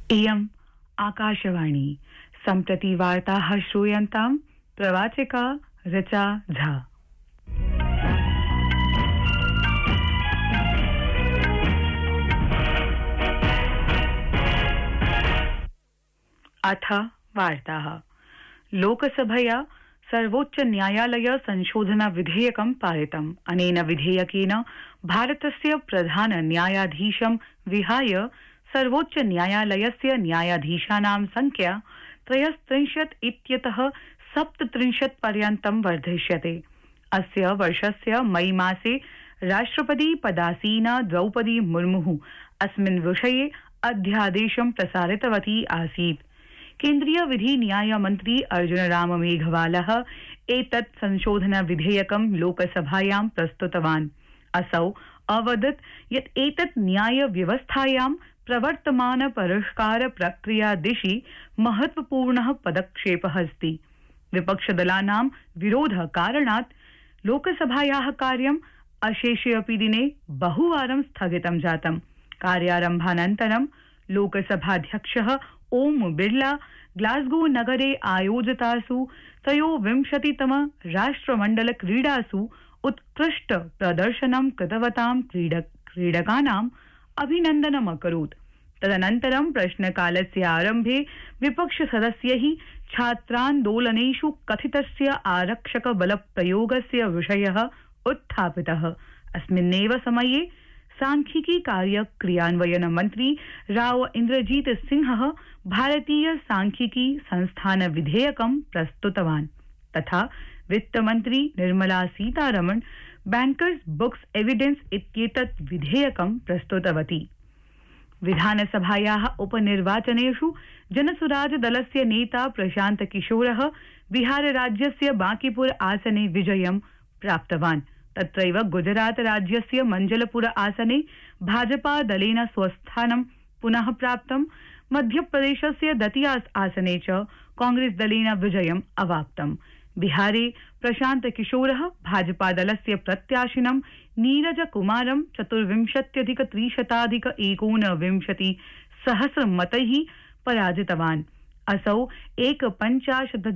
इयम् आकाशवाणी सम्प्रति वार्ताः श्रूयन्ताम् प्रवाचिका ऋचा झा। अथ वार्ताः। लोकसभया सर्वोच्च न्यायालय संशोधन विधेयकं पारितम्। अनेन विधेयकेन भारतस्य प्रधान न्यायाधीशं विहाय सर्वोच्च न्यायालयस्य न्यायाधीशानां संख्या 33 इत्यतः 37 पर्यन्तं वर्धिष्यते। अस्य वर्षस्य मई मासे राष्ट्रपति पदासीना द्रौपदी मुर्मुः अस्मिन् विषये अध्यादेशं प्रसारितवती आसीत्। केन्द्रीय विधि न्याय मंत्री अर्जुन राम मेघवालः एतत् संशोधन विधेयकं लोकसभायां प्रस्तुतवान्। असौ अवदत् यत् एतत् न्याय व्यवस्थायां प्रवर्तमान परिष्कार प्रक्रिया दिशि महत्वपूर्णः पदक्षेपः अस्ति। विपक्षदलानां विरोध कारणात् लोकसभायाः कार्यम् अशेषे अपि दिने बहुवारं स्थगितं जातम्। कार्यारम्भानन्तरं लोकसभाध्यक्षः ओम बिर्ला ग्लासगो नगरे आयोजितासु 23तम राष्ट्रमण्डल क्रीडासु उत्कृष्ट प्रदर्शनं कृतवतां क्रीडकानाम् अभिनन्दनम् अकरोत्। तदनन्तरं प्रश्नकालस्य आरम्भे विपक्षसदस्यैः छात्रान्दोलनेषु कथितस्य आरक्षक बलप्रयोगस्य विषयः उत्थापितः। अस्मिन्नेव समये सांख्यिकी कार्य क्रियान्वयन मंत्री राव इन्द्रजीत सिंहः भारतीय सांख्यिकी संस्थान विधेयकं प्रस्तुतवान्। तथा वित्तमंत्री Nirmala Sitharaman bankers books evidence इत्येतत् विधेयकं प्रस्तुतवती। विधानसभायाः उपनिर्वाचनेषु जनसुराज दलस्य नेता प्रशांत किशोरः बिहार राज्यस्य बांकीपुर आसने विजयं प्राप्तवान्। तत्रैव गुजरात राज्यस्य मंजलपुर आसने भाजपा दलेन स्वस्थानं पुनः प्राप्तम्। मध्यप्रदेशस्य दतिया आसने च कांग्रेस दलेन विजयम् अवाप्तम्। बिहारे प्रशांत किशोरः भाजपा दलस्य प्रत्याशिनं नीरज कुमारं 24,300,129 सहस्रमतैः पराजितवान्। असौ 1,50